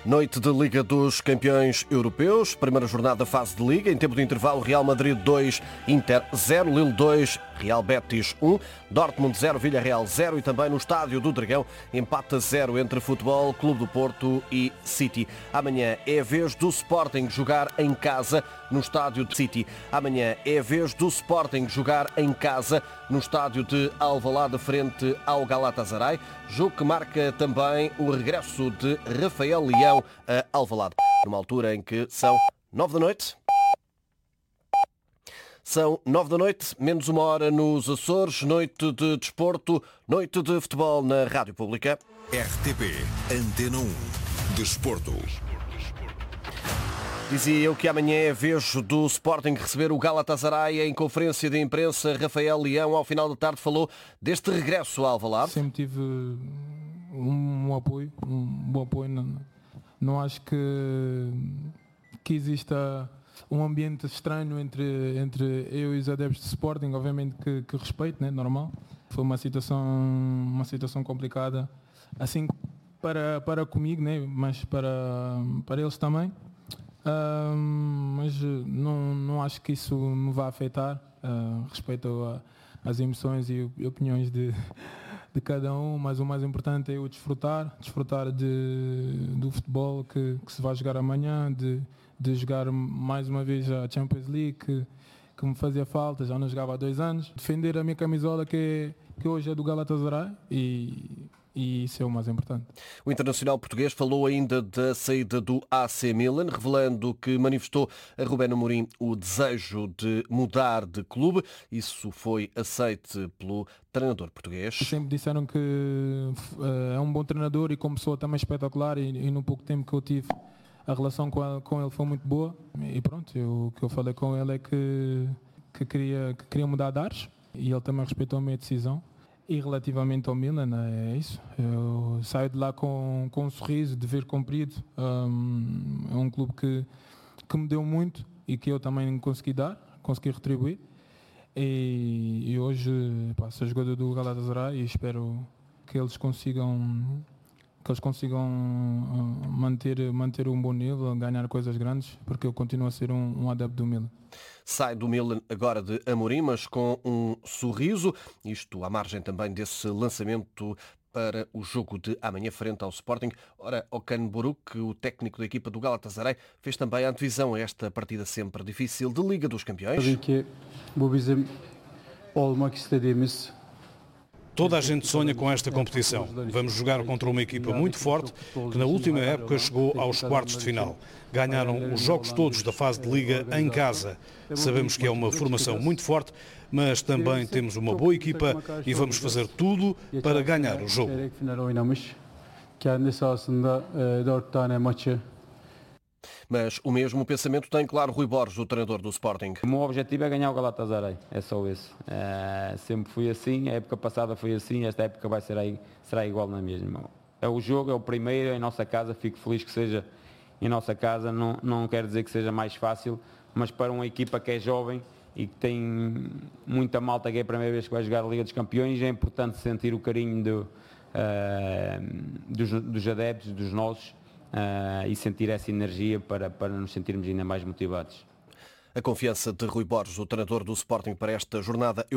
Noite de Liga dos Campeões Europeus, primeira jornada da fase de Liga. Em tempo de intervalo, Real Madrid 2, Inter 0, Lille 2, Real Betis 1, Dortmund 0, Villarreal 0 e também no Estádio do Dragão, empate a 0 entre Futebol Clube do Porto e City. Amanhã é a vez do Sporting jogar em casa no Estádio de City. Amanhã é a vez do Sporting jogar em casa no Estádio de Alvalade frente ao Galatasaray, jogo que marca também o regresso de Rafael Leão a Alvalade, numa altura em que são 9 da noite. São 9 da noite, menos uma hora nos Açores, noite de desporto, noite de futebol na Rádio Pública. RTP, Antena 1, Desporto. Dizia eu que amanhã é a vez do Sporting receber o Galatasaray. Em conferência de imprensa, Rafael Leão, ao final da tarde, falou deste regresso ao Alvalade. Sempre tive um bom apoio. Não acho que exista um ambiente estranho entre eu e os adeptos de Sporting. Obviamente que respeito, né? Normal. Foi uma situação complicada, assim para comigo, né? Mas para eles também. Mas não acho que isso me vá afetar. Respeito às emoções e opiniões de cada um, mas o mais importante é eu desfrutar do futebol que se vai jogar amanhã, de jogar mais uma vez a Champions League, que me fazia falta, já não jogava há 2 anos. Defender a minha camisola que hoje é do Galatasaray e isso é o mais importante. O internacional português falou ainda da saída do AC Milan, revelando que manifestou a Rubén Amorim o desejo de mudar de clube. Isso foi aceite pelo treinador português. Sempre disseram que é um bom treinador e como pessoa também espetacular e no pouco tempo que eu tive a relação com ele foi muito boa. E pronto, o que eu falei com ele é que queria mudar de ares e ele também respeitou a minha decisão. E relativamente ao Milan, é isso. Eu saio de lá com um sorriso, dever cumprido. É um clube que me deu muito e que eu também consegui retribuir. E hoje sou jogador do Galatasaray e espero que eles consigam manter um bom nível, ganhar coisas grandes, porque eu continuo a ser um adepto do Milan. Sai do Milan agora de Amorim, mas com um sorriso. Isto à margem também desse lançamento para o jogo de amanhã frente ao Sporting. Ora, Okan Buruk, o técnico da equipa do Galatasaray, fez também a antevisão a esta partida sempre difícil de Liga dos Campeões. Tabii ki bu bizim olmak istediğimiz. Toda a gente sonha com esta competição. Vamos jogar contra uma equipa muito forte que na última época chegou aos quartos de final. Ganharam os jogos todos da fase de Liga em casa. Sabemos que é uma formação muito forte, mas também temos uma boa equipa e vamos fazer tudo para ganhar o jogo. Mas o mesmo pensamento tem, claro, Rui Borges, o treinador do Sporting. O meu objetivo é ganhar o Galatasaray, é só esse. Sempre fui assim, a época passada foi assim, esta época será igual na mesma. É o jogo, é o primeiro, é em nossa casa, fico feliz que seja em nossa casa, não quero dizer que seja mais fácil, mas para uma equipa que é jovem e que tem muita malta que é a primeira vez que vai jogar a Liga dos Campeões, é importante sentir o carinho dos adeptos, dos nossos, e sentir essa energia para nos sentirmos ainda mais motivados. A confiança de Rui Borges, o treinador do Sporting, para esta jornada